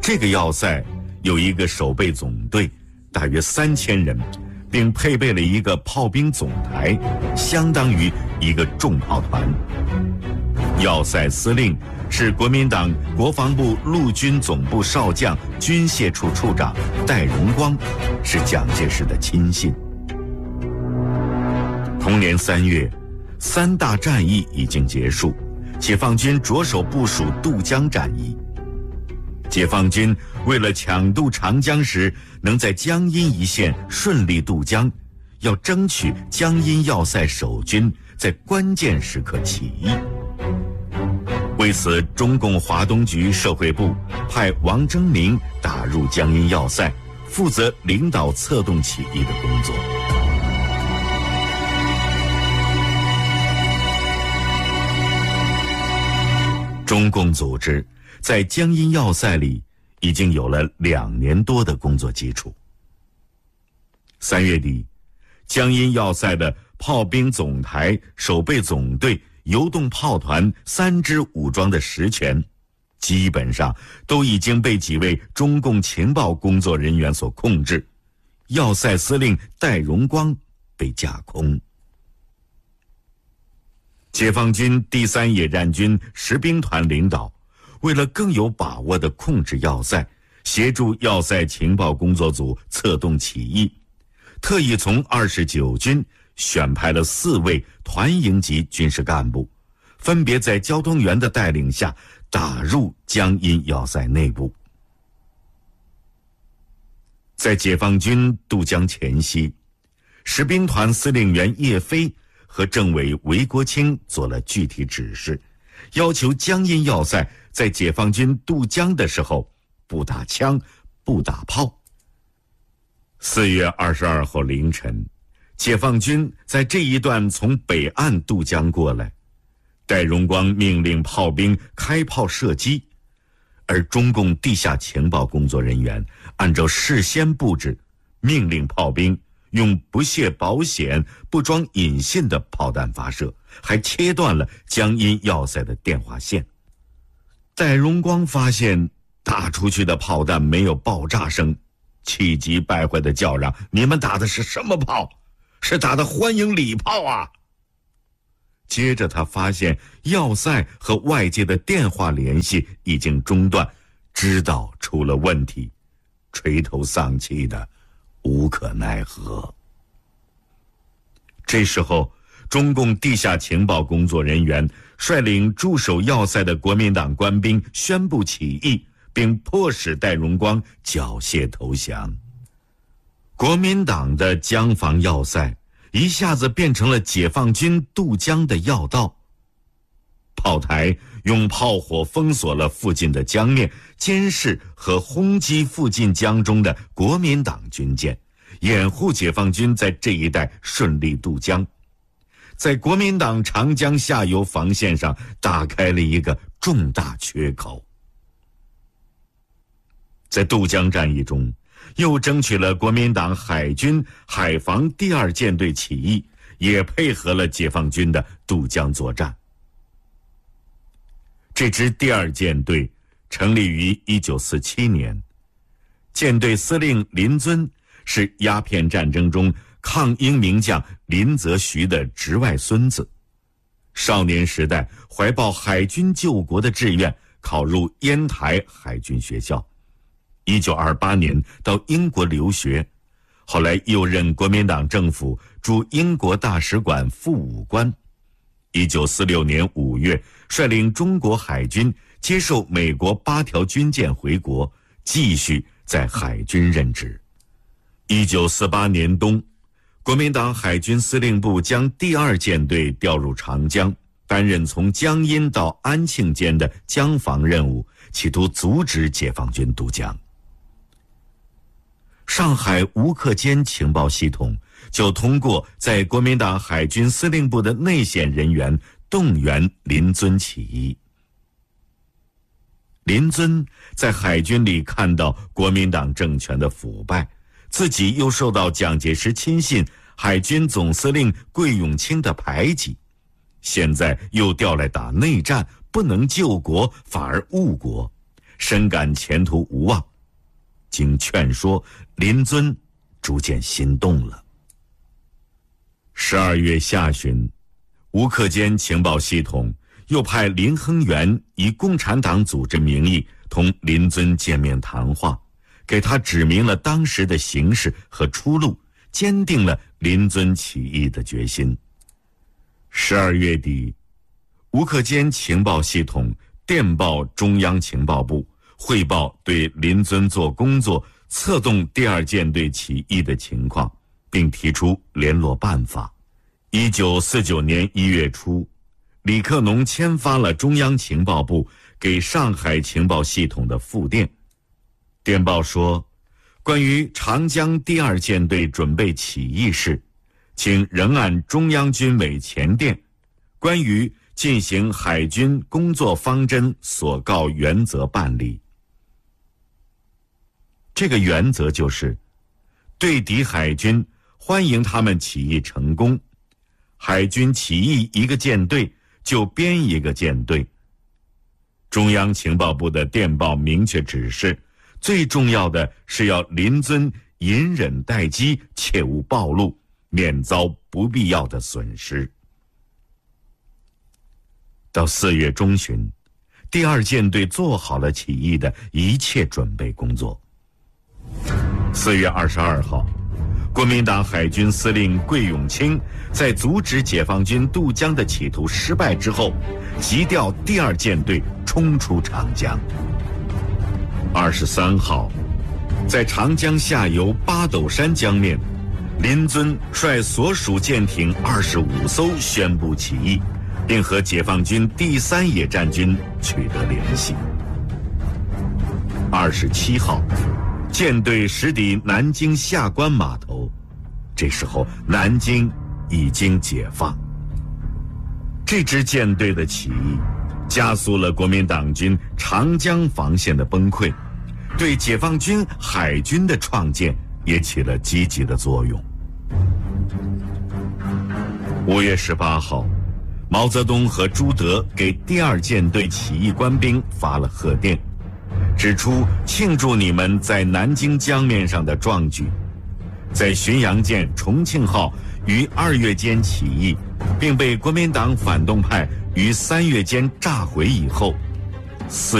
这个要塞有一个守备总队，大约3000人，并配备了一个炮兵总台，相当于一个重炮团。要塞司令是国民党国防部陆军总部少将军械处处长戴荣光，是蒋介石的亲信。同年3月，3大战役已经结束，解放军着手部署渡江战役。解放军为了抢渡长江时能在江阴一线顺利渡江，要争取江阴要塞守军在关键时刻起义。为此，中共华东局社会部派王征明打入江阴要塞，负责领导策动起义的工作。中共组织在江阴要塞里已经有了2年多的工作基础。3月底，江阴要塞的炮兵总台、守备总队、游动炮团3支武装的实权，基本上都已经被几位中共情报工作人员所控制。要塞司令戴荣光被架空。解放军第3野战军十兵团领导，为了更有把握地控制要塞，协助要塞情报工作组策动起义，特意从29军选派了4位团营级军事干部，分别在交通员的带领下打入江阴要塞内部。在解放军渡江前夕，十兵团司令员叶飞和政委韦国清做了具体指示，要求江阴要塞在解放军渡江的时候不打枪不打炮。4月22号凌晨，解放军在这一段从北岸渡江过来，戴荣光命令炮兵开炮射击，而中共地下情报工作人员按照事先布置，命令炮兵用不卸保险、不装引信的炮弹发射，还切断了江阴要塞的电话线。戴荣光发现打出去的炮弹没有爆炸声，气急败坏地叫嚷：“你们打的是什么炮？是打的欢迎礼炮啊！”接着他发现要塞和外界的电话联系已经中断，知道出了问题，垂头丧气的无可奈何。这时候，中共地下情报工作人员率领驻守要塞的国民党官兵宣布起义，并迫使戴荣光缴械投降。国民党的江防要塞一下子变成了解放军渡江的要道。炮台用炮火封锁了附近的江面，监视和轰击附近江中的国民党军舰，掩护解放军在这一带顺利渡江，在国民党长江下游防线上打开了一个重大缺口。在渡江战役中，又争取了国民党海军海防第2舰队起义，也配合了解放军的渡江作战。这支第2舰队成立于1947年，舰队司令林遵是鸦片战争中抗英名将林则徐的侄外孙子。少年时代怀抱海军救国的志愿，考入烟台海军学校。1928年到英国留学，后来又任国民党政府驻英国大使馆副武官。1946年5月，率领中国海军接受美国8条军舰回国，继续在海军任职。1948年冬，国民党海军司令部将第2舰队调入长江，担任从江阴到安庆间的江防任务，企图阻止解放军渡江。上海吴克坚情报系统就通过在国民党海军司令部的内线人员动员林遵起义。林遵在海军里看到国民党政权的腐败，自己又受到蒋介石亲信海军总司令桂永清的排挤，现在又调来打内战，不能救国反而误国， 深感前途无望。经劝说，林遵逐渐心动了。12月下旬，吴克坚情报系统又派林亨元以共产党组织名义同林遵见面谈话，给他指明了当时的形势和出路，坚定了林遵起义的决心。12月底，吴克坚情报系统电报中央情报部，汇报对林遵做工作、策动第2舰队起义的情况，并提出联络办法。1949年1月初，李克农签发了中央情报部给上海情报系统的复电。电报说，关于长江第2舰队准备起义事，请仍按中央军委前电关于进行海军工作方针所告原则办理。这个原则就是，对敌海军欢迎他们起义成功，海军起义一个舰队就编一个舰队。中央情报部的电报明确指示，最重要的是要林遵隐忍待机，切勿暴露，免遭不必要的损失。到4月中旬，第2舰队做好了起义的一切准备工作。4月22号，国民党海军司令桂永清在阻止解放军渡江的企图失败之后，急调第2舰队冲出长江。23号，在长江下游八斗山江面，林遵率所属舰艇25艘宣布起义，并和解放军第3野战军取得联系。27号，舰队驶抵南京下关码头，这时候南京已经解放。这支舰队的起义加速了国民党军长江防线的崩溃，对解放军海军的创建也起了积极的作用。5月18号，毛泽东和朱德给第2舰队起义官兵发了贺电，指出庆祝你们在南京江面上的壮举。在巡洋舰重庆号于2月间起义，并被国民党反动派于3月间炸毁以后，4